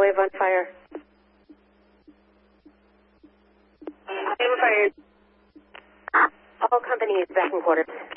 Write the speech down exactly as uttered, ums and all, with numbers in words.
wave on fire. Wave on fire. All companies back in quarters.